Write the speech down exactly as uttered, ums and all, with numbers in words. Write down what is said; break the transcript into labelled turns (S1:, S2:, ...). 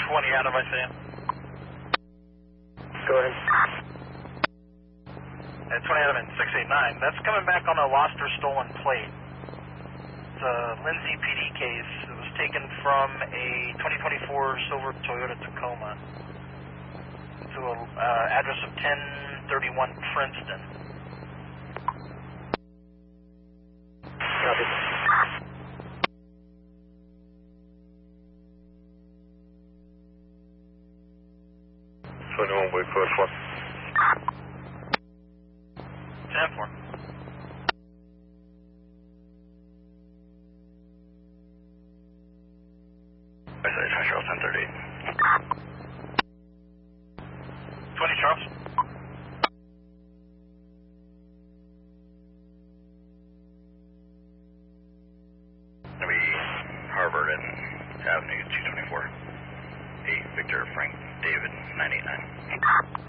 S1: twenty Adam, I see him.
S2: Go ahead.
S1: At twenty Adam and six eight nine, that's coming back on a lost or stolen plate. It's a Lindsay P D case. It was taken from a twenty twenty-four silver Toyota Tacoma to an uh, address of ten thirty-one Princeton.
S2: Copy. twenty-one, wait for four.
S1: ten four.
S2: I say twenty Charles, ten thirty-eight.
S1: twenty Charles.
S2: Gonna be Harvard and Avenue two twenty-four. eight Victor Frank David nine eight nine.